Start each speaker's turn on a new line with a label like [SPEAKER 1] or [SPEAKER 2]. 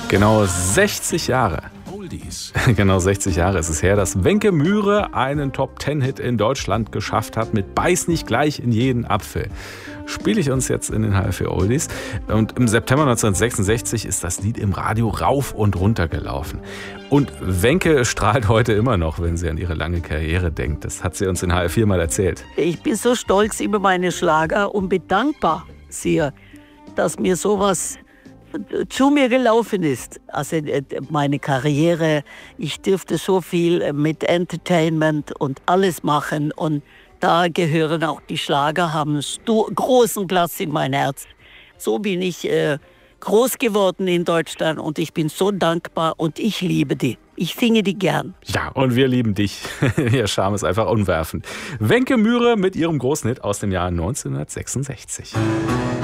[SPEAKER 1] Genau 60 Jahre. Genau 60 Jahre ist es her, dass Wencke Myhre einen Top-10-Hit in Deutschland geschafft hat mit Beiß nicht gleich in jeden Apfel. Spiele ich uns jetzt in den HR4 Oldies. Und im September 1966 ist das Lied im Radio rauf und runter gelaufen. Und Wencke strahlt heute immer noch, wenn sie an ihre lange Karriere denkt. Das hat sie uns in HR4 mal erzählt.
[SPEAKER 2] Ich bin so stolz über meine Schlager und bin dankbar sehr, dass mir sowas zu mir gelaufen ist. Also meine Karriere, ich dürfte so viel mit Entertainment und alles machen und da gehören auch die Schlager, haben großen Platz in mein Herz. So bin ich groß geworden in Deutschland und ich bin so dankbar und ich liebe die. Ich singe die gern.
[SPEAKER 1] Ja, und wir lieben dich. Ihr Charme ist einfach umwerfend. Wencke Myhre mit ihrem großen Hit aus dem Jahr 1966.